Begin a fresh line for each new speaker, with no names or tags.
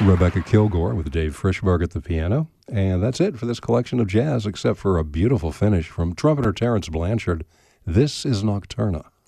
Rebecca Kilgore with Dave Frischberg at the piano. And that's it for this collection of jazz, except for a beautiful finish from trumpeter Terence Blanchard. This is Nocturna.